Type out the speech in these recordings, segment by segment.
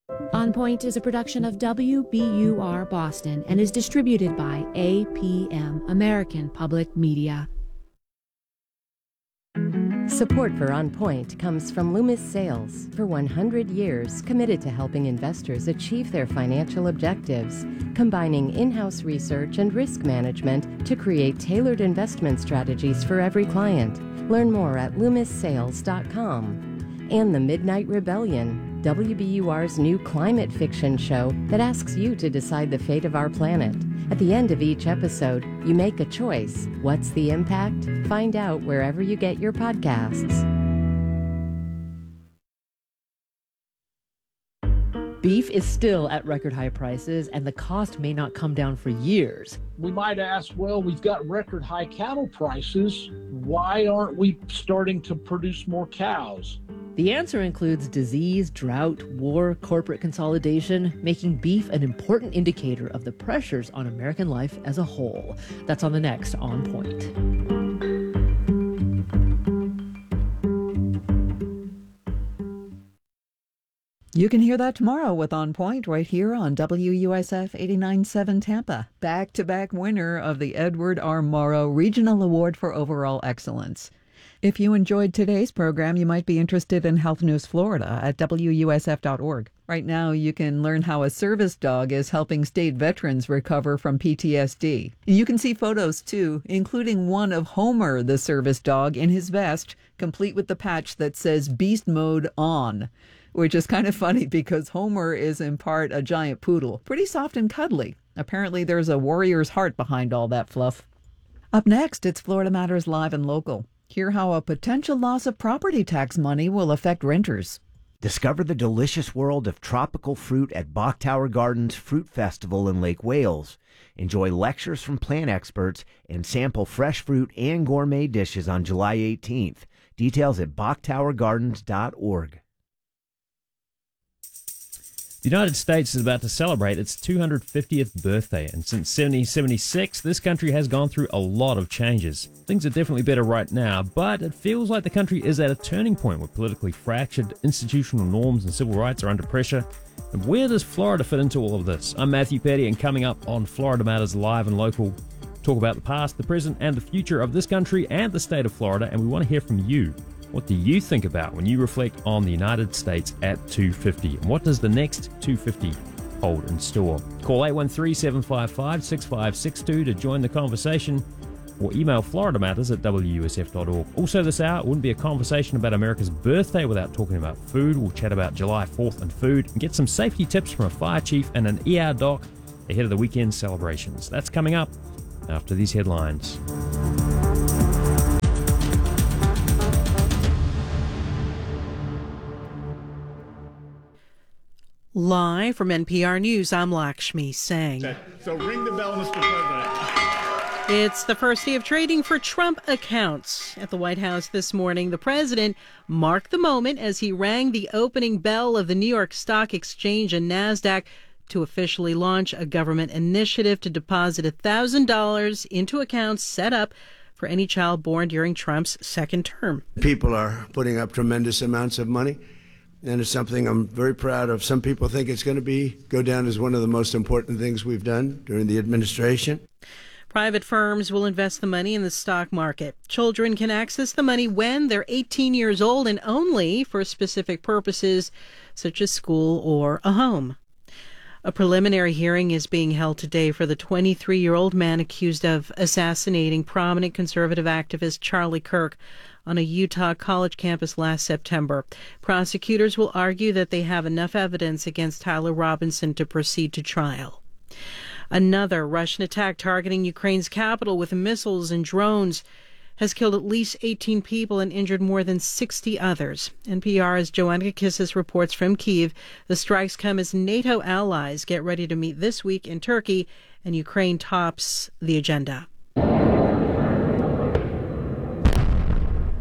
On Point is a production of WBUR Boston and is distributed by APM, American Public Media. Support for On Point comes from Loomis Sales. For 100 years, committed to helping investors achieve their financial objectives, combining in-house research and risk management to create tailored investment strategies for every client. Learn more at LoomisSales.com. And The Midnight Rebellion, WBUR's new climate fiction show that asks you to decide the fate of our planet. At the end of each episode, you make a choice. What's the impact? Find out wherever you get your podcasts. Beef is still at record high prices, and the cost may not come down for years. We might ask, well, we've got record high cattle prices. Why aren't we starting to produce more cows? The answer includes disease, drought, war, corporate consolidation, making beef an important indicator of the pressures on American life as a whole. That's on the next On Point. You can hear that tomorrow with On Point right here on WUSF 89.7 Tampa. Back-to-back winner of the Edward R. Morrow Regional Award for Overall Excellence. If you enjoyed today's program, you might be interested in Health News Florida at WUSF.org. Right now, you can learn how a service dog is helping state veterans recover from PTSD. You can see photos, too, including one of Homer, the service dog, in his vest, complete with the patch that says Beast Mode On, which is kind of funny because Homer is in part a giant poodle, pretty soft and cuddly. Apparently, there's a warrior's heart behind all that fluff. Up next, it's Florida Matters Live and Local. Hear how a potential loss of property tax money will affect renters. Discover the delicious world of tropical fruit at Bok Tower Gardens Fruit Festival in Lake Wales. Enjoy lectures from plant experts and sample fresh fruit and gourmet dishes on July 18th. Details at boktowergardens.org. The United States is about to celebrate its 250th birthday, and since 1776, this country has gone through a lot of changes. Things are definitely better right now, but it feels like the country is at a turning point where politically fractured institutional norms and civil rights are under pressure. And where does Florida fit into all of this? I'm Matthew Petty, and coming up on Florida Matters Live and Local, talk about the past, the present, and the future of this country and the state of Florida, and we want to hear from you. What do you think about when you reflect on the United States at 250? And what does the next 250 hold in store? Call 813-755-6562 to join the conversation, or email floridamatters@wusf.org. Also this hour, it wouldn't be a conversation about America's birthday without talking about food. We'll chat about July 4th and food, and get some safety tips from a fire chief and an ER doc ahead of the weekend celebrations. That's coming up after these headlines. Live from NPR News, I'm Lakshmi Singh. So ring the bell, Mr. President. It's the first day of trading for Trump accounts. At the White House this morning, the president marked the moment as he rang the opening bell of the New York Stock Exchange and NASDAQ to officially launch a government initiative to deposit $1,000 into accounts set up for any child born during Trump's second term. People are putting up tremendous amounts of money, and it's something I'm very proud of. Some people think it's going to go down as one of the most important things we've done during the administration. Private firms will invest the money in the stock market. Children can access the money when they're 18 years old and only for specific purposes such as school or a home. A preliminary hearing is being held today for the 23-year-old man accused of assassinating prominent conservative activist Charlie Kirk on a Utah college campus last September. Prosecutors will argue that they have enough evidence against Tyler Robinson to proceed to trial. Another Russian attack targeting Ukraine's capital with missiles and drones has killed at least 18 people and injured more than 60 others. NPR's Joanna Kissis reports from Kyiv. The strikes come as NATO allies get ready to meet this week in Turkey, and Ukraine tops the agenda. The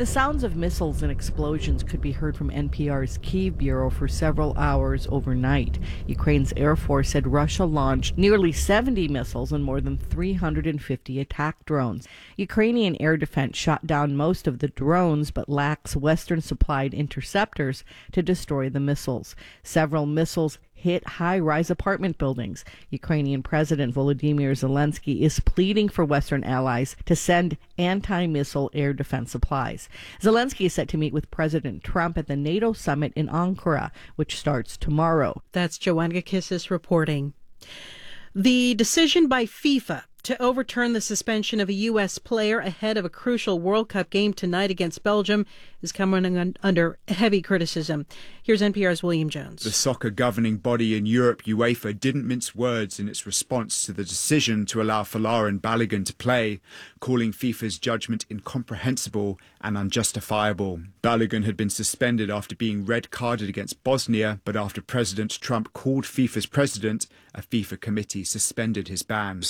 The sounds of missiles and explosions could be heard from NPR's Kyiv bureau for several hours overnight. Ukraine's Air Force said Russia launched nearly 70 missiles and more than 350 attack drones. Ukrainian air defense shot down most of the drones but lacks Western-supplied interceptors to destroy the missiles. Several missiles hit high-rise apartment buildings. Ukrainian President Volodymyr Zelensky is pleading for Western allies to send anti-missile air defense supplies. Zelensky is set to meet with President Trump at the NATO summit in Ankara, which starts tomorrow. That's Joanna Kissis reporting. The decision by FIFA to overturn the suspension of a U.S. player ahead of a crucial World Cup game tonight against Belgium is coming under heavy criticism. Here's NPR's William Jones. The soccer governing body in Europe, UEFA, didn't mince words in its response to the decision to allow Folarin Balogun to play, calling FIFA's judgment incomprehensible and unjustifiable. Balogun had been suspended after being red-carded against Bosnia, but after President Trump called FIFA's president, a FIFA committee suspended his ban.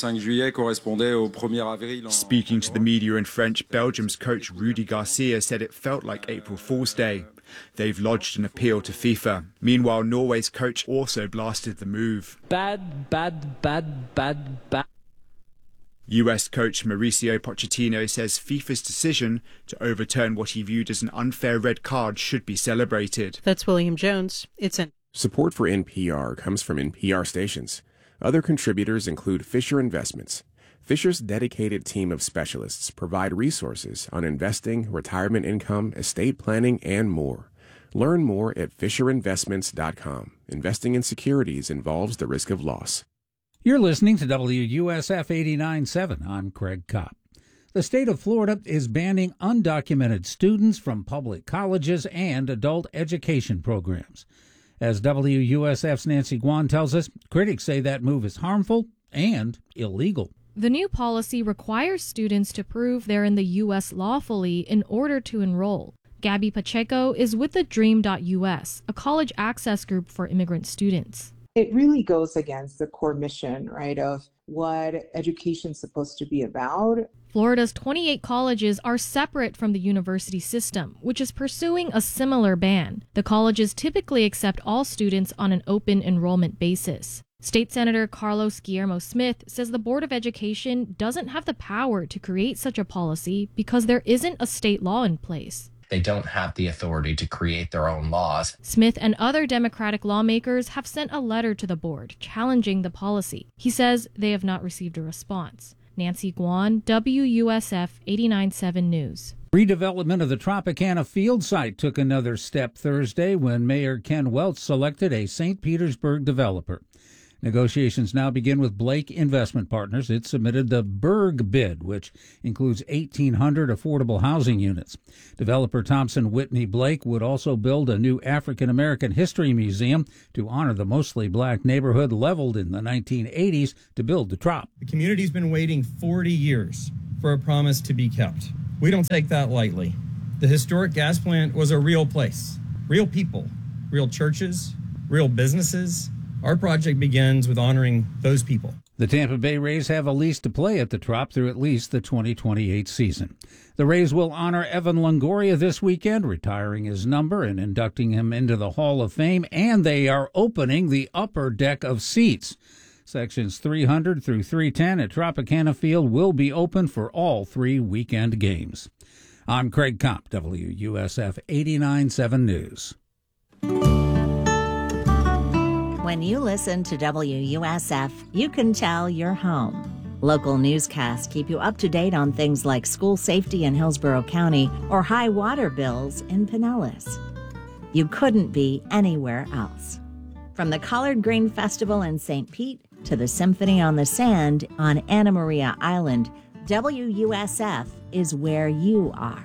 Speaking to the media in French, Belgium's coach Rudy Garcia said it felt like April Fool's Day. They've lodged an appeal to FIFA. Meanwhile, Norway's coach also blasted the move. Bad. US coach Mauricio Pochettino says FIFA's decision to overturn what he viewed as an unfair red card should be celebrated. That's William Jones. It's an Support for NPR comes from NPR stations. Other contributors include Fisher Investments. Fisher's dedicated team of specialists provide resources on investing, retirement income, estate planning, and more. Learn more at FisherInvestments.com. Investing in securities involves the risk of loss. You're listening to WUSF 89.7. I'm Craig Kopp. The state of Florida is banning undocumented students from public colleges and adult education programs. As WUSF's Nancy Guan tells us, critics say that move is harmful and illegal. The new policy requires students to prove they're in the U.S. lawfully in order to enroll. Gabby Pacheco is with the Dream.us, a college access group for immigrant students. It really goes against the core mission, right, of what education's supposed to be about. Florida's 28 colleges are separate from the university system, which is pursuing a similar ban. The colleges typically accept all students on an open enrollment basis. State Senator Carlos Guillermo Smith says the Board of Education doesn't have the power to create such a policy because there isn't a state law in place. They don't have the authority to create their own laws. Smith and other Democratic lawmakers have sent a letter to the board challenging the policy. He says they have not received a response. Nancy Guan, WUSF 89.7 News. Redevelopment of the Tropicana field site took another step Thursday when Mayor Ken Welch selected a St. Petersburg developer. Negotiations now begin with Blake Investment Partners. It submitted the Berg bid, which includes 1,800 affordable housing units. Developer Thompson Whitney Blake would also build a new African-American history museum to honor the mostly black neighborhood leveled in the 1980s to build the Trop. The community's been waiting 40 years for a promise to be kept. We don't take that lightly. The historic gas plant was a real place, real people, real churches, real businesses. Our project begins with honoring those people. The Tampa Bay Rays have a lease to play at the Trop through at least the 2028 season. The Rays will honor Evan Longoria this weekend, retiring his number and inducting him into the Hall of Fame, and they are opening the upper deck of seats. Sections 300 through 310 at Tropicana Field will be open for all 3 weekend games. I'm Craig Kopp, WUSF 89.7 News. When you listen to WUSF, you can tell you're home. Local newscasts keep you up to date on things like school safety in Hillsborough County or high water bills in Pinellas. You couldn't be anywhere else. From the Collard Green Festival in St. Pete to the Symphony on the Sand on Anna Maria Island, WUSF is where you are.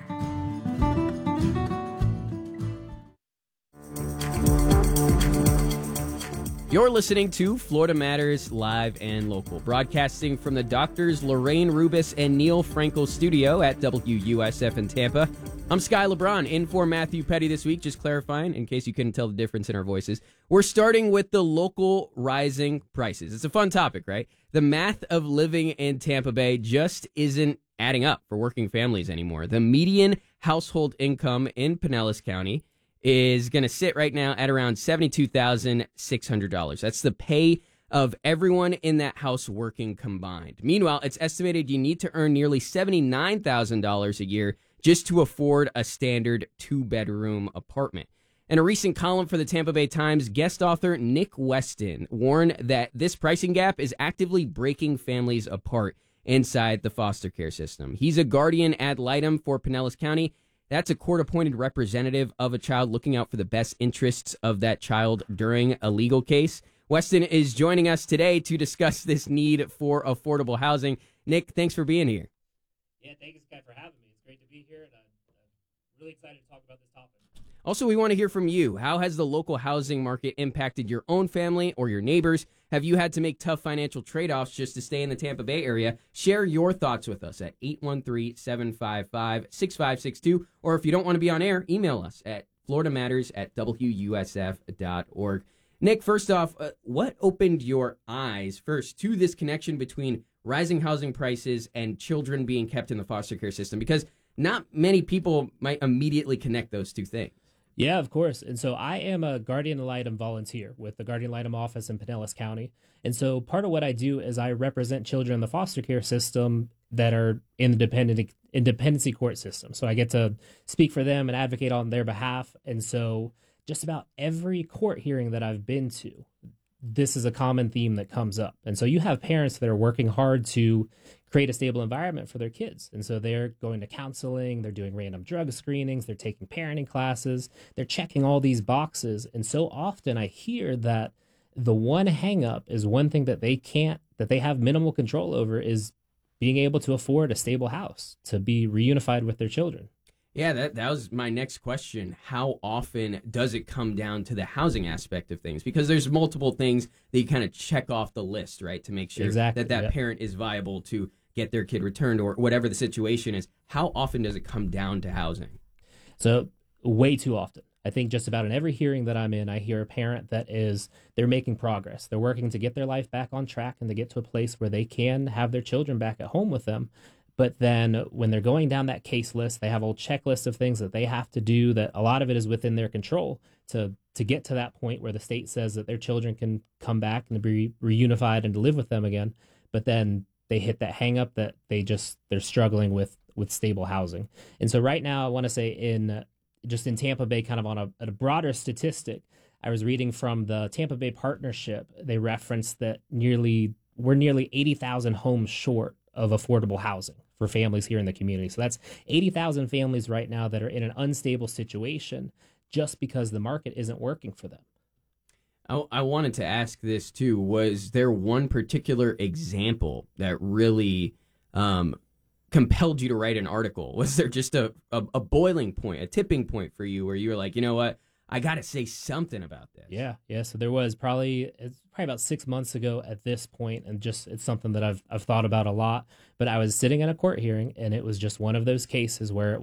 You're listening to Florida Matters Live and Local, broadcasting from the doctors Lorraine Rubis and Neil Frankel studio at WUSF in Tampa. I'm Sky LeBron, in for Matthew Petty this week, just clarifying in case you couldn't tell the difference in our voices. We're starting with the local rising prices. It's a fun topic, right? The math of living in Tampa Bay just isn't adding up for working families anymore. The median household income in Pinellas County is going to sit right now at around $72,600. That's the pay of everyone in that house working combined. Meanwhile, it's estimated you need to earn nearly $79,000 a year just to afford a standard 2-bedroom apartment. In a recent column for the Tampa Bay Times, guest author Nick Weston warned that this pricing gap is actively breaking families apart inside the foster care system. He's a guardian ad litem for Pinellas County. That's a court-appointed representative of a child looking out for the best interests of that child during a legal case. Weston is joining us today to discuss this need for affordable housing. Nick, thanks for being here. Yeah, thank you, Sky, for having me. It's great to be here, and I'm really excited to talk about this topic. Also, we want to hear from you. How has the local housing market impacted your own family or your neighbors? Have you had to make tough financial trade-offs just to stay in the Tampa Bay area? Share your thoughts with us at 813-755-6562. Or if you don't want to be on air, email us at floridamatters@wusf.org. Nick, first off, what opened your eyes first to this connection between rising housing prices and children being kept in the foster care system? Because not many people might immediately connect those two things. Yeah, of course. And so I am a guardian ad litem volunteer with the Guardian ad litem office in Pinellas County. And so part of what I do is I represent children in the foster care system that are in the dependency court system. So I get to speak for them and advocate on their behalf. And so just about every court hearing that I've been to, this is a common theme that comes up. And so you have parents that are working hard to create a stable environment for their kids. And so they're going to counseling, they're doing random drug screenings, they're taking parenting classes, they're checking all these boxes. And so often I hear that the one hang up is one thing that they have minimal control over is being able to afford a stable house, to be reunified with their children. Yeah, that was my next question. How often does it come down to the housing aspect of things? Because there's multiple things that you kind of check off the list, right, to make sure that parent is viable to get their kid returned or whatever the situation is. How often does it come down to housing? So way too often. I think just about in every hearing that I'm in, I hear a parent they're making progress. They're working to get their life back on track and to get to a place where they can have their children back at home with them. But then when they're going down that case list, they have a whole checklist of things that they have to do that a lot of it is within their control to get to that point where the state says that their children can come back and be reunified and to live with them again. But then they hit that hang up that they're struggling with stable housing. And so right now I want to say in Tampa Bay, kind of on a broader statistic, I was reading from the Tampa Bay Partnership. They referenced that we're nearly 80,000 homes short of affordable housing for families here in the community. So that's 80,000 families right now that are in an unstable situation just because the market isn't working for them. I wanted to ask this too. Was there one particular example that really compelled you to write an article? Was there just a boiling point, a tipping point for you where you were like, you know what, I got to say something about this? Yeah. So there was probably about 6 months ago at this point, and it's something that I've thought about a lot. But I was sitting in a court hearing, and it was just one of those cases where